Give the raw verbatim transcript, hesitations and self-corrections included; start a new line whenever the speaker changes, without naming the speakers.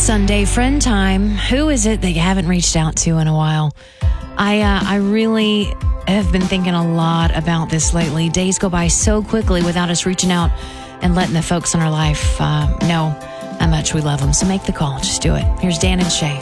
Sunday friend time. Who is it that you haven't reached out to in a while? I uh, I really have been thinking a lot about this lately. Days go by so quickly without us reaching out and letting the folks in our life uh, know how much we love them. So make the call. Just do it. Here's Dan and Shay.